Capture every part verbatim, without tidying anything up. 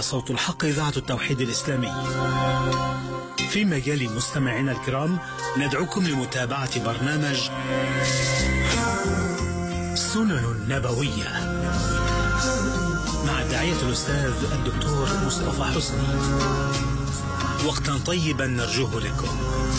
هنا صوت الحق إذاعة التوحيد الإسلامي. في مجال مستمعينا الكرام ندعوكم لمتابعة برنامج سنن نبوية مع الداعية الأستاذ الدكتور مصطفى حسني. وقتا طيبا نرجوه لكم.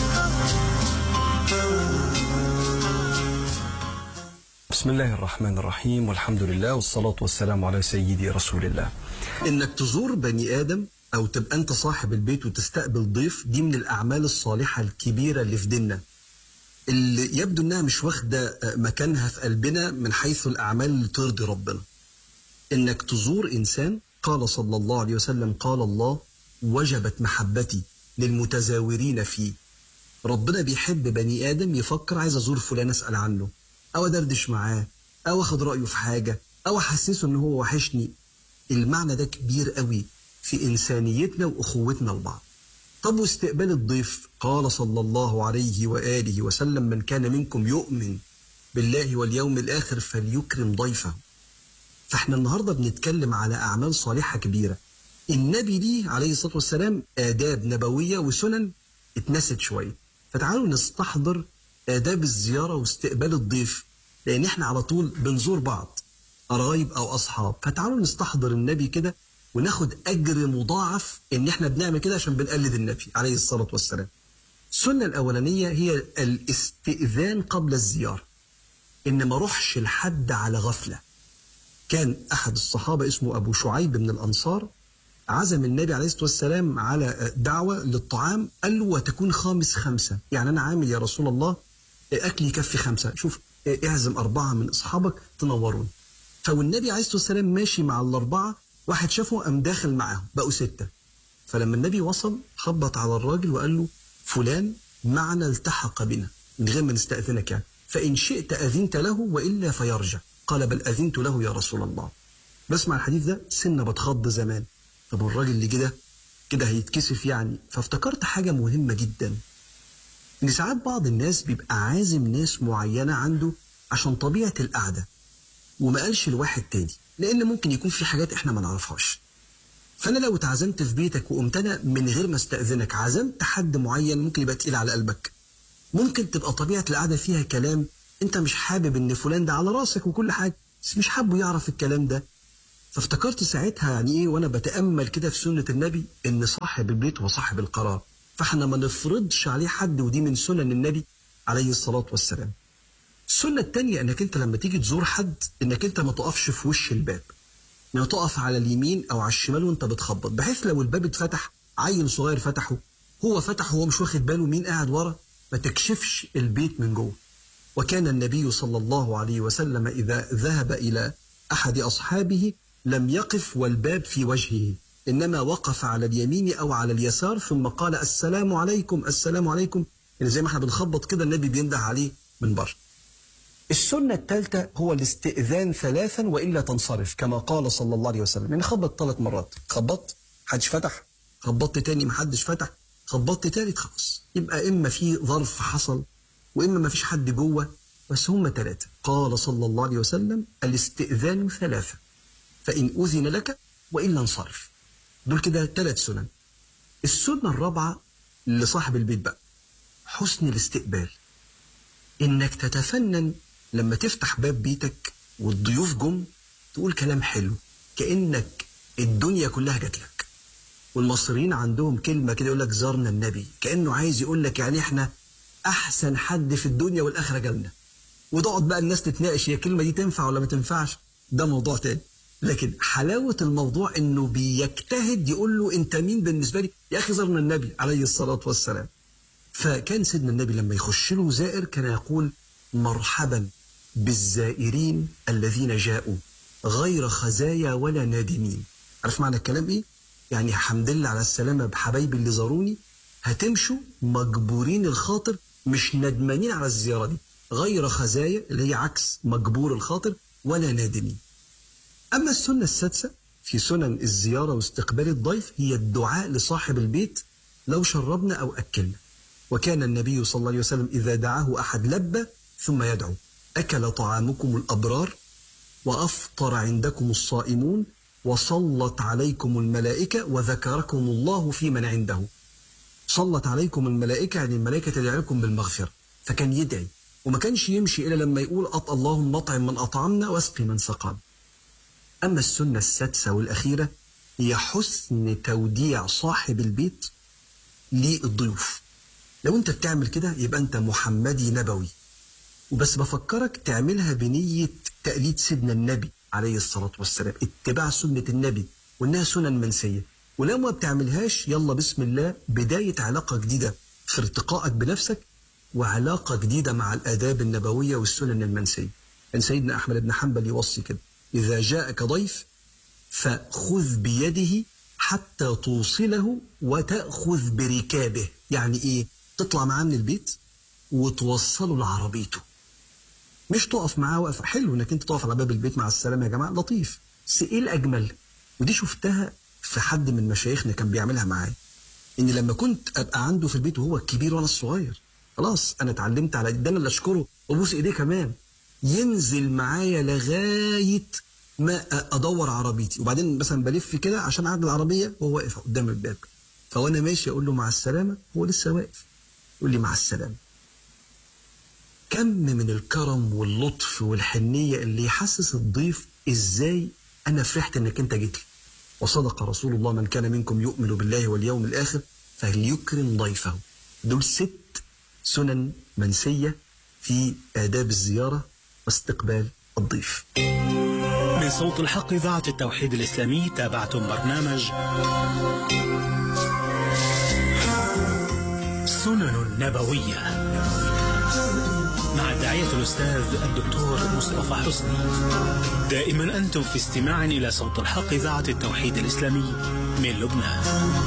بسم الله الرحمن الرحيم، والحمد لله والصلاة والسلام على سيدي رسول الله. إنك تزور بني آدم أو تبقى أنت صاحب البيت وتستقبل ضيف، دي من الأعمال الصالحة الكبيرة اللي في ديننا، اللي يبدو أنها مش واخدة مكانها في قلبنا من حيث الأعمال اللي ترضي ربنا. إنك تزور إنسان، قال صلى الله عليه وسلم قال الله وجبت محبتي للمتزاورين فيه. ربنا بيحب بني آدم يفكر عايز أزور فلان أسأل عنه أو أدردش معاه أو أخد رأيه في حاجة أو أحسسه إن هو وحشني. المعنى ده كبير قوي في إنسانيتنا وأخوتنا لبعض. طب واستقبال الضيف، قال صلى الله عليه وآله وسلم من كان منكم يؤمن بالله واليوم الآخر فليكرم ضيفه. فاحنا النهاردة بنتكلم على أعمال صالحة كبيرة. النبي ليه عليه الصلاة والسلام آداب نبوية وسنن اتنست شوية، فتعالوا نستحضر آداب الزيارة واستقبال الضيف، لأن احنا على طول بنزور بعض قرايب أو أصحاب. فتعالوا نستحضر النبي كده وناخد أجر مضاعف إن احنا بنعمل كده عشان بنقلد النبي عليه الصلاة والسلام. السنة الأولانية هي الاستئذان قبل الزيارة، إن ما روحش لحد على غفلة. كان أحد الصحابة اسمه أبو شعيب من الأنصار عزم النبي عليه الصلاة والسلام على دعوة للطعام، قال له وتكون خامس خمسة، يعني أنا عامل يا رسول الله أكل يكفي خمسة، شوف اعزم أربعة من أصحابك تنورون. فالنبي عليه الصلاة والسلام ماشي مع الأربعة، واحد شافه قام داخل معاهم بقوا ستة. فلما النبي وصل خبط على الراجل وقال له فلان معنا التحق بنا من غير ما نستأذنك، يعني فإن شئت أذنت له وإلا فيرجع. قال بل أذنت له يا رسول الله. بسمع الحديث ده سنة بتخض زمان، طب الراجل اللي كده كده هيتكسف يعني. فافتكرت حاجة مهمة جدا، إن ساعات بعض الناس بيبقى عازم ناس معينة عنده عشان طبيعة القعدة وما قالش لواحد تاني، لأن ممكن يكون في حاجات إحنا ما نعرفهاش. فأنا لو اتعزمت في بيتك وقمت أنا من غير ما استأذنك عزمت حد معين ممكن يبقى تقيل على قلبك، ممكن تبقى طبيعة القعدة فيها كلام أنت مش حابب إن فلان ده على راسك وكل حاجة، بس مش حابه يعرف الكلام ده. فافتكرت ساعتها يعني إيه وأنا بتأمل كده في سنة النبي إن صاحب البيت هو صاحب القرار، فإحنا ما نفرضش عليه حد، ودي من سنن النبي عليه الصلاة والسلام. السنة التانية انك انت لما تيجي تزور حد انك انت ما تقفش في وش الباب، يعني تقف على اليمين او على الشمال وانت بتخبط، بحيث لو الباب اتفتح عيل صغير فتحه هو فتحه هو مش واخد باله مين قاعد ورا، ما تكشفش البيت من جوه. وكان النبي صلى الله عليه وسلم اذا ذهب الى احد اصحابه لم يقف والباب في وجهه، انما وقف على اليمين او على اليسار ثم قال السلام عليكم السلام عليكم، يعني زي ما احنا بنخبط كده النبي بينده عليه من بره. السنة الثالثة هو الاستئذان ثلاثا وإلا تنصرف، كما قال صلى الله عليه وسلم، يعني خبط ثلاث مرات، خبطت محدش فتح، خبطت تاني محدش فتح، خبطت تالت خلاص، يبقى إما في ظرف حصل وإما ما فيش حد جوه، بس هم ثلاثة. قال صلى الله عليه وسلم الاستئذان ثلاثة فإن أذن لك وإلا انصرف. دول كده ثلاث سنن. السنة الرابعة لصاحب البيت بقى حسن الاستقبال، إنك تتفنن لما تفتح باب بيتك والضيوف جم تقول كلام حلو كأنك الدنيا كلها جات لك. والمصريين عندهم كلمة كده يقول لك زارنا النبي، كأنه عايز يقول لك يعني احنا أحسن حد في الدنيا والآخرة جالنا. وتقعد بقى الناس تتناقش هي الكلمة دي تنفع ولا ما تنفعش، ده موضوع تاني. لكن حلاوة الموضوع إنه بيجتهد يقول له أنت مين بالنسبة لي؟ يا أخي زارنا النبي عليه الصلاة والسلام. فكان سيدنا النبي لما يخش له زائر كان يقول مرحبا بالزائرين الذين جاءوا غير خزايا ولا نادمين. عارف معنى الكلام ايه؟ يعني حمد لله على السلامة بحبايبي اللي زاروني، هتمشوا مجبورين الخاطر مش ندمانين على الزيارة دي، غير خزايا اللي هي عكس مجبور الخاطر ولا نادمين. أما السنة السادسة في سنن الزيارة واستقبال الضيف هي الدعاء لصاحب البيت لو شربنا أو أكلنا. وكان النبي صلى الله عليه وسلم إذا دعاه أحد لبى ثم يدعو أكل طعامكم الأبرار وأفطر عندكم الصائمون وصلت عليكم الملائكة وذكركم الله في من عنده. صلت عليكم الملائكة يعني الملائكة تدعي لكم بالمغفرة، فكان يدعي وما كانش يمشي إلا لما يقول أط اللهم اطعم من أطعمنا واسقي من سقانا. أما السنة السادسة والأخيرة هي حسن توديع صاحب البيت للضيوف. لو أنت بتعمل كده يبقى أنت محمدي نبوي، وبس بفكرك تعملها بنية تقليد سيدنا النبي عليه الصلاة والسلام، اتباع سنة النبي، وإنها سنن منسية. ولو ما بتعملهاش يلا بسم الله، بداية علاقة جديدة في ارتقائك بنفسك وعلاقة جديدة مع الآداب النبوية والسنن المنسية. كان سيدنا أحمد بن حنبل يوصي كده: إذا جاءك ضيف فخذ بيده حتى توصله وتأخذ بركابه. يعني إيه؟ تطلع معاه من البيت وتوصله لعربيته، مش تقف معاه وقف. حلو انك انت تقف على باب البيت مع السلامه يا جماعه، لطيف، بس ايه الاجمل؟ ودي شفتها في حد من مشايخنا كان بيعملها معايا، ان لما كنت ابقى عنده في البيت وهو الكبير وانا الصغير، خلاص انا اتعلمت على ده، انا اللي اشكره وابوس ايديه كمان، ينزل معايا لغايه ما ادور عربيتي، وبعدين مثلا بلف كده عشان اعدل العربيه وهو واقف قدام الباب، فوانا ماشي اقول له مع السلامه، هو لسه واقف يقول لي مع السلامه. كم من الكرم واللطف والحنية اللي يحسس الضيف ازاي انا فرحت انك انت جيت لي. وصدق رسول الله: من كان منكم يؤمن بالله واليوم الاخر فليكرم ضيفه. دول ست سنن منسية في آداب الزيارة واستقبال الضيف. من صوت الحق إذاعة التوحيد الإسلامي تابعتم برنامج سنن نبوية مع الداعية الأستاذ الدكتور مصطفى حسني. دائما أنتم في استماع إلى صوت الحق إذاعة التوحيد الإسلامي من لبنان.